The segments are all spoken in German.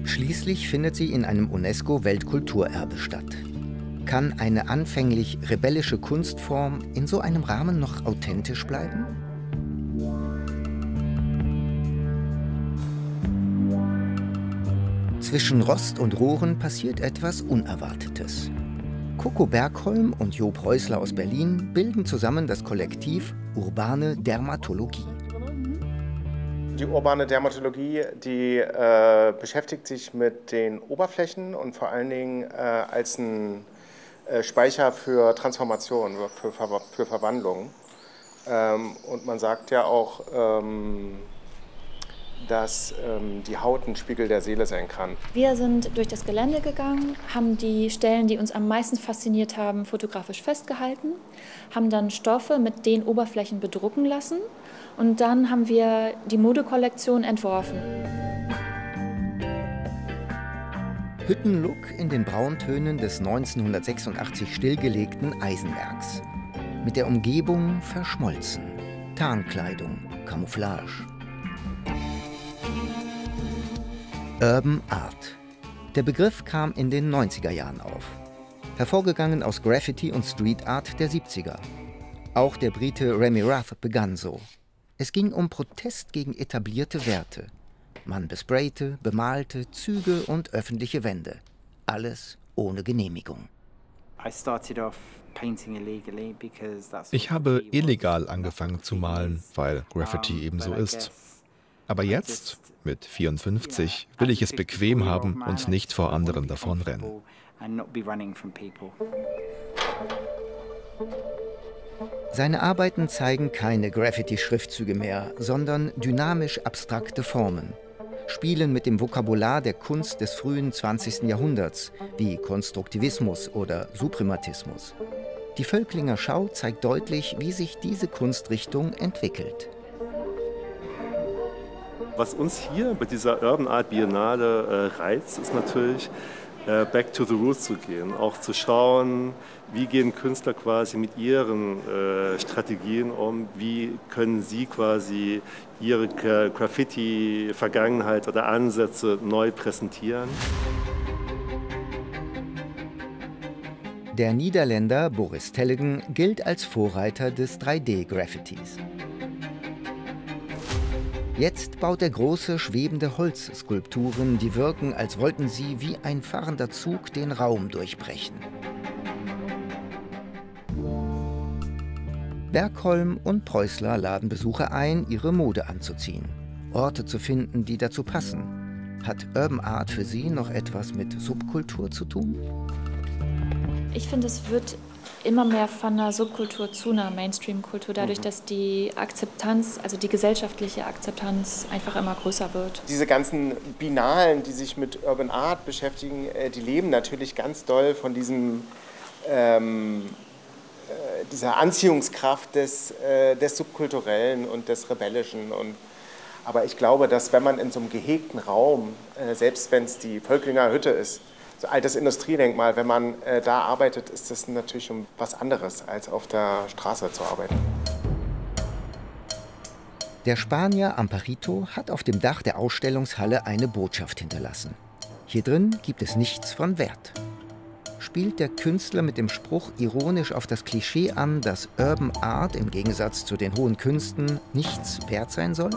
Schließlich findet sie in einem UNESCO-Weltkulturerbe statt. Kann eine anfänglich rebellische Kunstform in so einem Rahmen noch authentisch bleiben? Zwischen Rost und Rohren passiert etwas Unerwartetes. Coco Bergholm und Jo Preußler aus Berlin bilden zusammen das Kollektiv Urbane Dermatologie. Die urbane Dermatologie, die beschäftigt sich mit den Oberflächen und vor allen Dingen als ein Speicher für Transformation, für Verwandlung. Und man sagt ja auch, dass die Haut ein Spiegel der Seele sein kann. Wir sind durch das Gelände gegangen, haben die Stellen, die uns am meisten fasziniert haben, fotografisch festgehalten, haben dann Stoffe mit den Oberflächen bedrucken lassen und dann haben wir die Modekollektion entworfen. Hüttenlook in den Brauntönen des 1986 stillgelegten Eisenwerks. Mit der Umgebung verschmolzen. Tarnkleidung, Camouflage. Urban Art. Der Begriff kam in den 90er Jahren auf. Hervorgegangen aus Graffiti und Street Art der 70er. Auch der Brite Remy Rath begann so. Es ging um Protest gegen etablierte Werte. Man besprayte, bemalte Züge und öffentliche Wände. Alles ohne Genehmigung. Ich habe illegal angefangen zu malen, weil Graffiti eben so ist. Aber jetzt, mit 54, will ich es bequem haben und nicht vor anderen davonrennen. Seine Arbeiten zeigen keine Graffiti-Schriftzüge mehr, sondern dynamisch abstrakte Formen. Spielen mit dem Vokabular der Kunst des frühen 20. Jahrhunderts, wie Konstruktivismus oder Suprematismus. Die Völklinger Schau zeigt deutlich, wie sich diese Kunstrichtung entwickelt. Was uns hier bei dieser Urban Art Biennale reizt, ist natürlich, back to the roots zu gehen. Auch zu schauen, wie gehen Künstler quasi mit ihren Strategien um, wie können sie quasi ihre Graffiti-Vergangenheit oder Ansätze neu präsentieren. Der Niederländer Boris Tellegen gilt als Vorreiter des 3D-Graffitis. Jetzt baut er große, schwebende Holzskulpturen, die wirken, als wollten sie wie ein fahrender Zug den Raum durchbrechen. Bergholm und Preußler laden Besucher ein, ihre Mode anzuziehen, Orte zu finden, die dazu passen. Hat Urban Art für Sie noch etwas mit Subkultur zu tun? Ich finde, es wird immer mehr von einer Subkultur zu einer Mainstream-Kultur, dadurch, dass die Akzeptanz, also die gesellschaftliche Akzeptanz einfach immer größer wird. Diese ganzen Binalen, die sich mit Urban Art beschäftigen, die leben natürlich ganz doll von diesem, dieser Anziehungskraft des Subkulturellen und des Rebellischen. Aber ich glaube, dass wenn man in so einem gehegten Raum, selbst wenn es die Völklinger Hütte ist, so altes Industriedenkmal, wenn man da arbeitet, ist das natürlich was anderes, als auf der Straße zu arbeiten. Der Spanier Amparito hat auf dem Dach der Ausstellungshalle eine Botschaft hinterlassen. Hier drin gibt es nichts von Wert. Spielt der Künstler mit dem Spruch ironisch auf das Klischee an, dass Urban Art im Gegensatz zu den hohen Künsten nichts wert sein soll?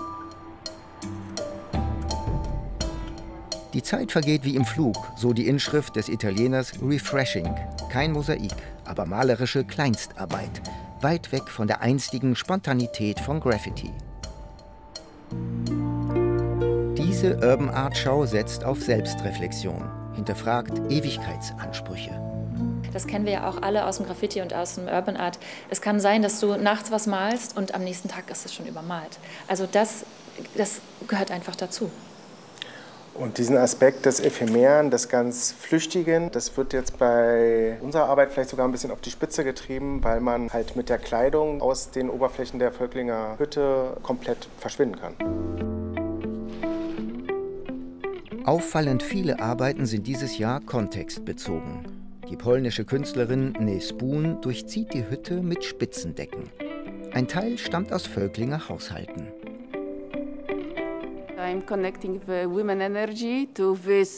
Die Zeit vergeht wie im Flug, so die Inschrift des Italieners Refreshing. Kein Mosaik, aber malerische Kleinstarbeit, weit weg von der einstigen Spontanität von Graffiti. Diese Urban Art Schau setzt auf Selbstreflexion, hinterfragt Ewigkeitsansprüche. Das kennen wir ja auch alle aus dem Graffiti und aus dem Urban Art. Es kann sein, dass du nachts was malst und am nächsten Tag ist es schon übermalt. Also das gehört einfach dazu. Und diesen Aspekt des Ephemeren, des ganz Flüchtigen, das wird jetzt bei unserer Arbeit vielleicht sogar ein bisschen auf die Spitze getrieben, weil man halt mit der Kleidung aus den Oberflächen der Völklinger Hütte komplett verschwinden kann. Auffallend viele Arbeiten sind dieses Jahr kontextbezogen. Die polnische Künstlerin Nespun durchzieht die Hütte mit Spitzendecken. Ein Teil stammt aus Völklinger Haushalten. I'm connecting the women energy to this